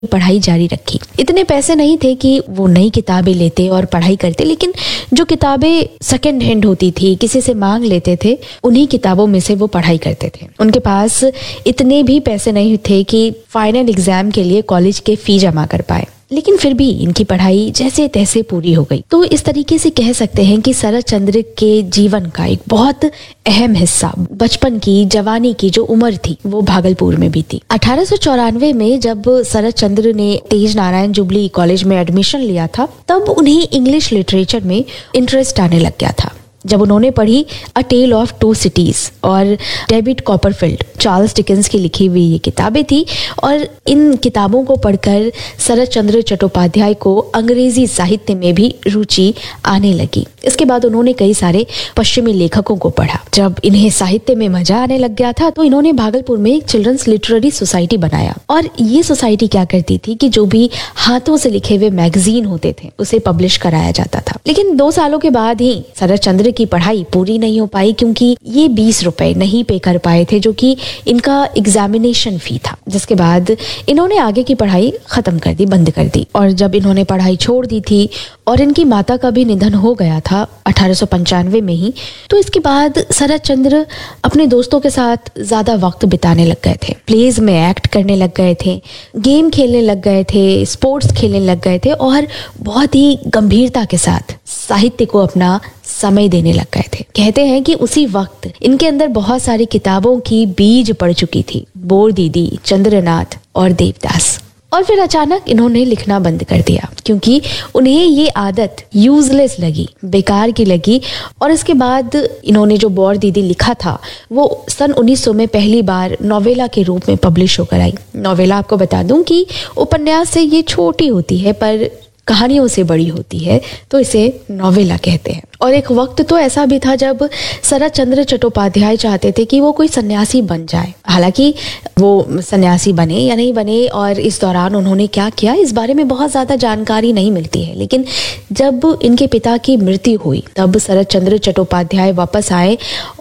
पढ़ाई जारी रखी। इतने पैसे नहीं थे कि वो नई किताबें लेते और पढ़ाई करते, लेकिन जो किताबें सेकंड हैंड होती थी, किसी से मांग लेते थे, उन्हीं किताबों में से वो पढ़ाई करते थे। उनके पास इतने भी पैसे नहीं थे कि फाइनल एग्जाम के लिए कॉलेज के फी जमा कर पाए, लेकिन फिर भी इनकी पढ़ाई जैसे तैसे पूरी हो गई। तो इस तरीके से कह सकते हैं कि शरत चंद्र के जीवन का एक बहुत अहम हिस्सा, बचपन की, जवानी की जो उम्र थी, वो भागलपुर में बीती। 1894 में जब शरत चंद्र ने तेज नारायण जुबली कॉलेज में एडमिशन लिया था, तब उन्हें इंग्लिश लिटरेचर में इंटरेस्ट आने लग गया था। जब उन्होंने पढ़ी अ टेल ऑफ टू सिटीज और डेविड कॉपरफील्ड, चार्ल्स डिकेंस की लिखी हुई ये किताबें थी, और इन किताबों को पढ़कर शरत चंद्र चट्टोपाध्याय को अंग्रेजी साहित्य में भी रुचि आने लगी। इसके बाद उन्होंने कई सारे पश्चिमी लेखकों को पढ़ा। जब इन्हें साहित्य में मजा आने लग गया था, तो इन्होंने भागलपुर में एक चिल्ड्रंस लिटरेरी सोसाइटी बनाया, और ये सोसाइटी क्या करती थी कि जो भी हाथों से लिखे हुए मैगजीन होते थे उसे पब्लिश कराया जाता था। लेकिन 2 सालों के बाद ही शरत चंद्र की पढ़ाई पूरी नहीं हो पाई, क्योंकि ये 20 रुपए नहीं पे कर पाए थे, जो कि इनका एग्जामिनेशन फी था। जिसके बाद इन्होंने आगे की पढ़ाई खत्म कर दी, बंद कर दी। और जब इन्होंने पढ़ाई छोड़ दी थी और इनकी माता का भी निधन हो गया था 1895 में ही, तो इसके बाद शरत चंद्र अपने दोस्तों के साथ ज्यादा वक्त बिताने लग गए थे, प्लेज में एक्ट करने लग गए थे, गेम खेलने लग गए थे, स्पोर्ट्स खेलने लग गए थे, और बहुत ही गंभीरता के साथ साहित्य को अपना समय देने लग गए थे। कहते हैं कि उसी वक्त इनके अंदर बहुत सारी किताबों की बीज पड़ चुकी थी, बोर दीदी, चंद्रनाथ और देवदास। और फिर अचानक इन्होंने लिखना बंद कर दिया, क्योंकि उन्हें ये आदत यूजलेस लगी, बेकार की लगी। और इसके बाद इन्होंने जो बोर दीदी लिखा था, वो सन 1900 में पहली बार नोवेला के रूप में पब्लिश होकर आई। नोवेला, आपको बता दूं कि उपन्यास से ये छोटी होती है, पर कहानियों से बड़ी होती है, तो इसे नोवेला कहते हैं। और एक वक्त तो ऐसा भी था जब शरत चंद्र चट्टोपाध्याय चाहते थे कि वो कोई सन्यासी बन जाए। हालांकि वो सन्यासी बने या नहीं बने, और इस दौरान उन्होंने क्या किया, इस बारे में बहुत ज़्यादा जानकारी नहीं मिलती है। लेकिन जब इनके पिता की मृत्यु हुई, तब शरत चंद्र चट्टोपाध्याय वापस आए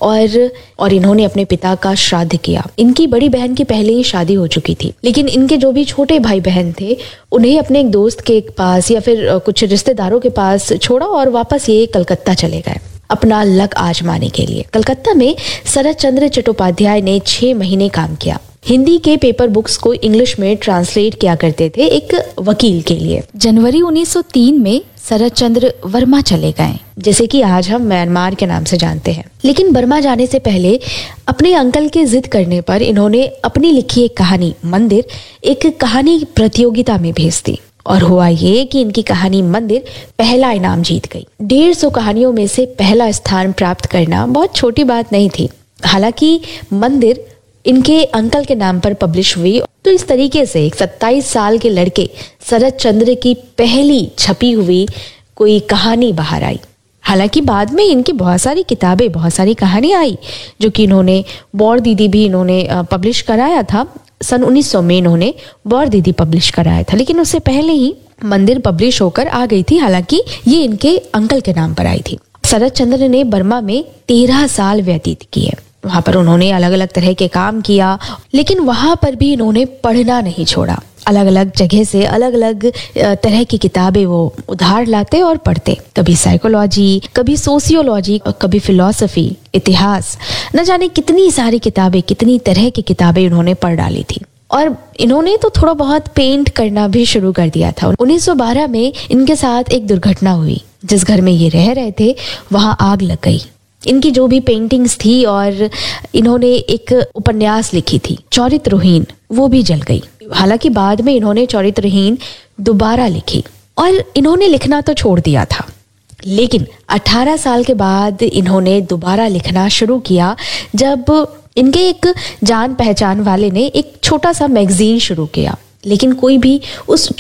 और इन्होंने अपने पिता का श्राद्ध किया। इनकी बड़ी बहन की पहले ही शादी हो चुकी थी, लेकिन इनके जो भी छोटे भाई बहन थे, उन्हें अपने एक दोस्त के पास या फिर कुछ रिश्तेदारों के पास छोड़ा और वापस ये कलकत्ता चले गए अपना लक आजमाने के लिए। कलकत्ता में शरत चंद्र चट्टोपाध्याय ने 6 महीने काम किया। हिंदी के पेपर बुक्स को इंग्लिश में ट्रांसलेट किया करते थे एक वकील के लिए। जनवरी 1903 में शरत चंद्र वर्मा चले गए, जैसे कि आज हम म्यांमार के नाम से जानते हैं। लेकिन बर्मा जाने से पहले अपने अंकल के जिद करने पर इन्होंने अपनी लिखी एक कहानी मंदिर एक कहानी प्रतियोगिता में भेज दी, और हुआ ये कि इनकी कहानी मंदिर पहला इनाम जीत गई। 150 कहानियों में से पहला स्थान प्राप्त करना बहुत छोटी बात नहीं थी। हालांकि मंदिर इनके अंकल के नाम पर पब्लिश हुई, तो इस तरीके से एक 27 साल के लड़के शरत चंद्र की पहली छपी हुई कोई कहानी बाहर आई। हालांकि बाद में इनकी बहुत सारी किताबें, बहुत सारी कहानियां आई, जो कि इन्होंने बोर दीदी भी इन्होंने पब्लिश कराया था। सन 1900 में इन्होंने बोर दीदी पब्लिश कराया था, लेकिन उससे पहले ही मंदिर पब्लिश होकर आ गई थी। हालांकि ये इनके अंकल के नाम पर आई थी। शरत चंद्र ने बर्मा में 13 साल व्यतीत किए। वहां पर उन्होंने अलग अलग तरह के काम किया, लेकिन वहां पर भी इन्होंने पढ़ना नहीं छोड़ा। अलग अलग जगह से अलग अलग तरह की किताबें वो उधार लाते और पढ़ते, कभी साइकोलॉजी, कभी सोशियोलॉजी, कभी फिलॉसफी, इतिहास, न जाने कितनी सारी किताबें, कितनी तरह की किताबें उन्होंने पढ़ डाली थी। और इन्होंने तो थोड़ा बहुत पेंट करना भी शुरू कर दिया था। 1912 में इनके साथ एक दुर्घटना हुई। जिस घर में ये रह रहे थे वहां आग लग गई। इनकी जो भी पेंटिंग्स थी और इन्होंने एक उपन्यास लिखी थी चरित्रहीन, वो भी जल गई। हालांकि बाद में इन्होंने चरित्रहीन दोबारा लिखी और इन्होंने लिखना तो छोड़ दिया था, लेकिन 18 साल के बाद इन्होंने दोबारा लिखना शुरू किया जब इनके एक जान पहचान वाले ने एक छोटा सा मैगजीन शुरू किया। लेकिन कोई भी उस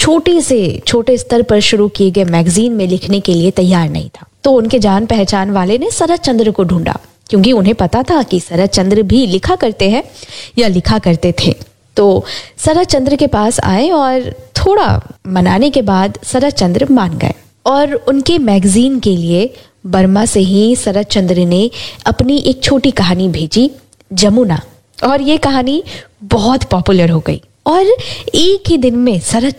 छोटे स्तर पर शुरू किए गए मैगजीन में लिखने के लिए तैयार नहीं था। तो उनके जान पहचान वाले ने शरत चंद्र को ढूंढा, क्योंकि उन्हें पता था कि शरत चंद्र भी लिखा करते हैं या लिखा करते थे। तो शरत चंद्र के पास आए और थोड़ा मनाने के बाद शरत चंद्र मान गए और उनके मैगजीन के लिए बर्मा से ही शरत चंद्र ने अपनी एक छोटी कहानी भेजी, जमुना, और ये कहानी बहुत पॉपुलर हो गई और एक ही दिन में सारा